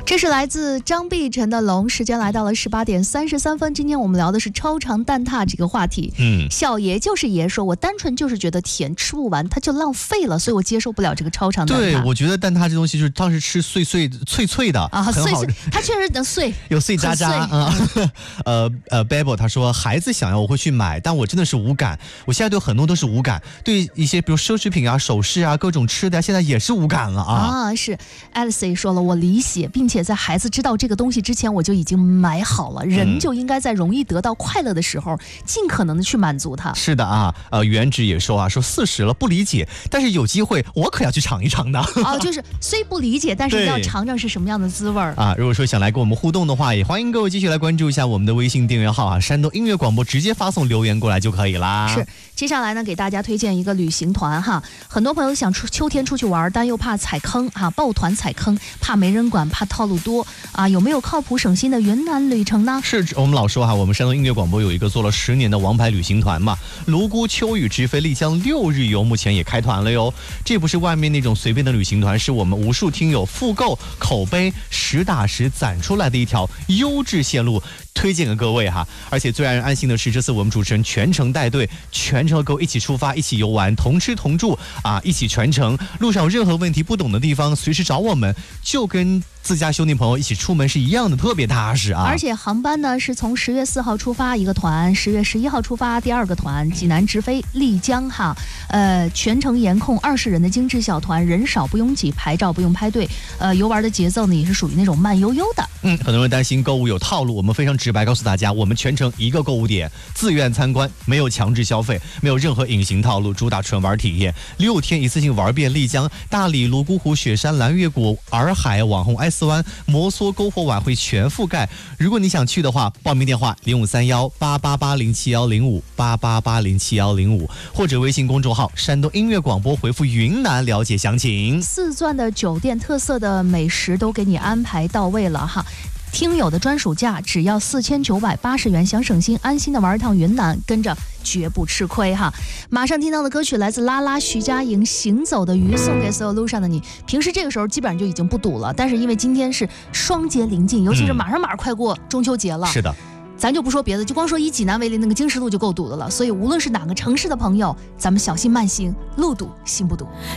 这是来自张碧晨的龙，时间来到了18点33分。今天我们聊的是超长蛋挞这个话题。小爷就是爷说，我单纯就是觉得甜，吃不完它就浪费了，所以我接受不了这个超长蛋挞。 对，我觉得蛋挞这东西就是当时吃脆脆的啊，很好， 它确实能碎， 有碎渣渣啊。Babel 他说孩子想要我会去买，但我真的是无感。我现在对很多都是无感，对一些比如奢侈品啊、首饰啊、各种吃的，现在也是无感了啊。 是 Alice 说了，我理解，并且在孩子知道这个东西之前，我就已经买好了。人就应该在容易得到快乐的时候，尽可能的去满足它。 是的啊，原指也说说40了不理解，但是有机会我可要去尝一尝的。 就是虽不理解，但是你要尝尝是什么样的滋味啊。如果说想来跟我们互动的话，也欢迎各位继续来关注一下我们的微信订阅号啊，山东音乐广播，直接发送留言过来就可以啦。 是，接下来呢，给大家推荐一个旅行团哈。很多朋友想秋天出去玩，但又怕踩坑哈，抱团踩坑，怕没人管，怕套路多啊。有没有靠谱省心的云南旅程呢？ 是我们老说哈，我们山东音乐广播有一个做了10年的王牌旅行团嘛，泸沽秋雨直飞丽江6日游，目前也开团了哟。这不是外面那种随便的旅行团，是我们无数听友复购口碑实打实攒出来的一条优质线路，推荐给各位哈。而且最让人安心的是，这次我们主持人全程带队，全程和各位一起出发，一起游玩，同吃同住啊，一起全程。路上有任何问题不懂的地方，随时找我们，就跟自家兄弟朋友一起出门是一样的，特别踏实啊。 而且航班呢是从10月4号出发一个团，10月11号出发第2个团，济南直飞丽江哈。全程严控20人的精致小团，人少不拥挤，拍照不用排队。游玩的节奏呢也是属于那种慢悠悠的。 很多人担心购物有套路，我们非常直白告诉大家，我们全程一个购物点，自愿参观，没有强制消费，没有任何隐形套路，主打纯玩体验，6天一次性玩遍丽江、大理、泸沽湖、雪山、蓝月谷、洱海、网红 S 湾、摩梭篝火晚会全覆盖。如果你想去的话，报名电话053188807105 88807105，或者微信公众号山东音乐广播，回复云南了解详情。 4钻的酒店，特色的美食都给你安排到位了哈。听友的专属价只要4980元，想省心安心的玩一趟云南，跟着绝不吃亏哈。马上听到的歌曲来自拉拉徐佳莹《行走的鱼》，送给所有路上的你。平时这个时候基本上就已经不堵了，但是因为今天是双节临近，尤其是马上快过中秋节了。 是的， 咱就不说别的，就光说以济南为例，那个经十路就够堵的了。所以无论是哪个城市的朋友，咱们小心慢行，路堵心不堵。